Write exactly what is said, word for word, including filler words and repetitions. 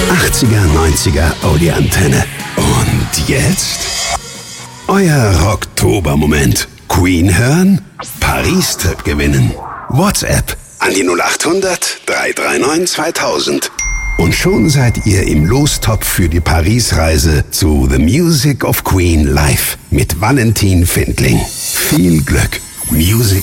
achtziger, neunziger Audi-Antenne. Und jetzt euer Rocktober-Moment. Queen hören, Paris-Trip gewinnen. WhatsApp an die null acht hundert, drei drei neun, zweitausend. Und schon seid ihr im Lostopf für die Paris-Reise zu The Music of Queen live mit Valentin Findling. Viel Glück. Music